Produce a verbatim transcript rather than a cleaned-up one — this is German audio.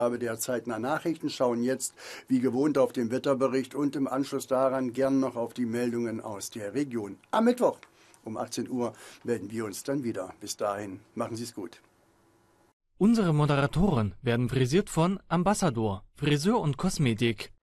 Der zeitnahen Nachrichten schauen jetzt wie gewohnt auf den Wetterbericht und im Anschluss daran gern noch auf die Meldungen aus der Region. Am Mittwoch um achtzehn Uhr melden wir uns dann wieder. Bis dahin, machen Sie es gut. Unsere Moderatoren werden frisiert von Ambassador, Friseur und Kosmetik.